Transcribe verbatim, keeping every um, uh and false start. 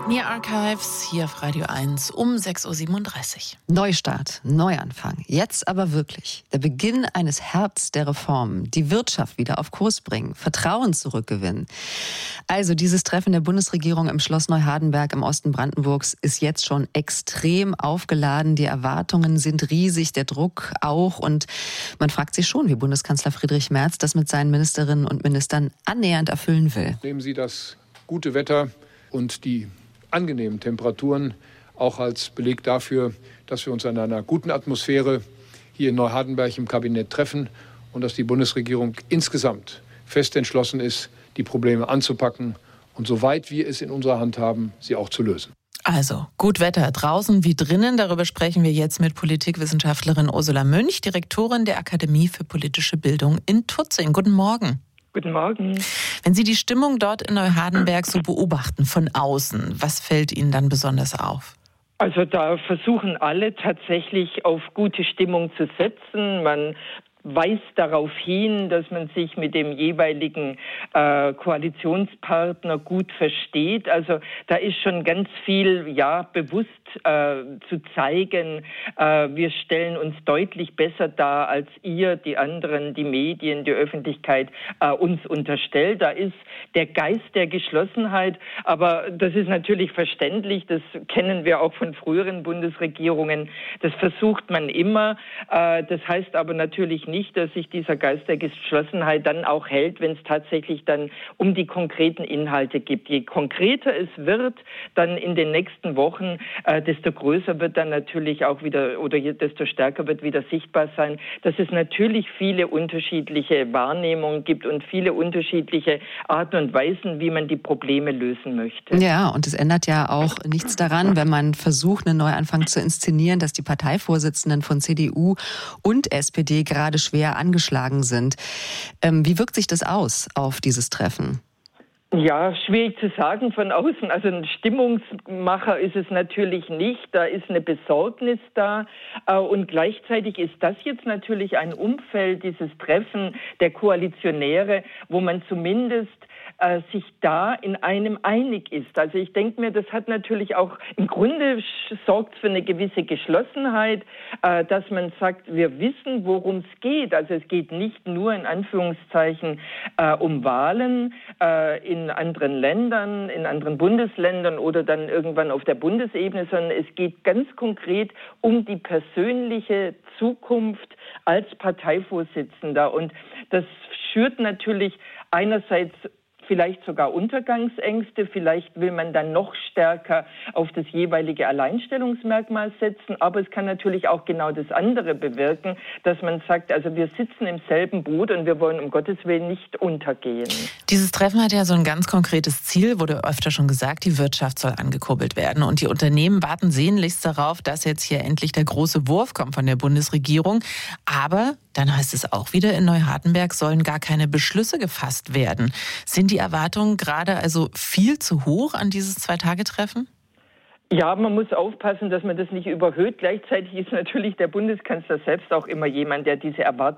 Near Archives hier auf Radio eins um sechs Uhr siebenunddreißig. Neustart, Neuanfang. Jetzt aber wirklich. Der Beginn eines Herbsts der Reformen. Die Wirtschaft wieder auf Kurs bringen. Vertrauen zurückgewinnen. Also dieses Treffen der Bundesregierung im Schloss Neuhardenberg im Osten Brandenburgs ist jetzt schon extrem aufgeladen. Die Erwartungen sind riesig, der Druck auch. Und man fragt sich schon, wie Bundeskanzler Friedrich Merz das mit seinen Ministerinnen und Ministern annähernd erfüllen will. Nehmen Sie das gute Wetter und die angenehmen Temperaturen auch als Beleg dafür, dass wir uns in einer guten Atmosphäre hier in Neuhardenberg im Kabinett treffen und dass die Bundesregierung insgesamt fest entschlossen ist, die Probleme anzupacken und soweit wir es in unserer Hand haben, sie auch zu lösen. Also, gut Wetter draußen wie drinnen. Darüber sprechen wir jetzt mit Politikwissenschaftlerin Ursula Münch, Direktorin der Akademie für politische Bildung in Tutzing. Guten Morgen. Guten Morgen. Wenn Sie die Stimmung dort in Neuhardenberg so beobachten von außen, was fällt Ihnen dann besonders auf? Also da versuchen alle tatsächlich auf gute Stimmung zu setzen. Man weist darauf hin, dass man sich mit dem jeweiligen äh, Koalitionspartner gut versteht. Also da ist schon ganz viel, ja, bewusst äh, zu zeigen, äh, wir stellen uns deutlich besser dar, als ihr, die anderen, die Medien, die Öffentlichkeit äh, uns unterstellt. Da ist der Geist der Geschlossenheit, aber das ist natürlich verständlich, das kennen wir auch von früheren Bundesregierungen. Das versucht man immer. Äh, das heißt aber natürlich nicht, nicht, dass sich dieser Geist der Geschlossenheit dann auch hält, wenn es tatsächlich dann um die konkreten Inhalte geht. Je konkreter es wird, dann in den nächsten Wochen, äh, desto größer wird dann natürlich auch wieder, oder je, desto stärker wird wieder sichtbar sein, dass es natürlich viele unterschiedliche Wahrnehmungen gibt und viele unterschiedliche Arten und Weisen, wie man die Probleme lösen möchte. Ja, und es ändert ja auch nichts daran, wenn man versucht, einen Neuanfang zu inszenieren, dass die Parteivorsitzenden von C D U und S P D gerade schwer angeschlagen sind. Ähm, wie wirkt sich das aus auf dieses Treffen? Ja, schwierig zu sagen von außen. Also ein Stimmungsmacher ist es natürlich nicht. Da ist eine Besorgnis da. Und gleichzeitig ist das jetzt natürlich ein Umfeld, dieses Treffen der Koalitionäre, wo man zumindest äh, sich da in einem einig ist. Also ich denke mir, das hat natürlich auch, im Grunde sorgt für eine gewisse Geschlossenheit, äh, dass man sagt, wir wissen, worum es geht. Also es geht nicht nur in Anführungszeichen äh, um Wahlen äh, in anderen Ländern, in anderen Bundesländern oder dann irgendwann auf der Bundesebene, sondern es geht ganz konkret um die persönliche Zukunft als Parteivorsitzender. Und das schürt natürlich einerseits vielleicht sogar Untergangsängste, vielleicht will man dann noch stärker auf das jeweilige Alleinstellungsmerkmal setzen, aber es kann natürlich auch genau das andere bewirken, dass man sagt, also wir sitzen im selben Boot und wir wollen um Gottes Willen nicht untergehen. Dieses Treffen hat ja so ein ganz konkretes Ziel, wurde öfter schon gesagt, die Wirtschaft soll angekurbelt werden und die Unternehmen warten sehnlichst darauf, dass jetzt hier endlich der große Wurf kommt von der Bundesregierung, aber dann heißt es auch wieder, in Neuhardenberg sollen gar keine Beschlüsse gefasst werden. Sind die Erwartungen gerade also viel zu hoch an dieses Zwei-Tage-Treffen? Ja, man muss aufpassen, dass man das nicht überhöht. Gleichzeitig ist natürlich der Bundeskanzler selbst auch immer jemand, der diese Erwartungen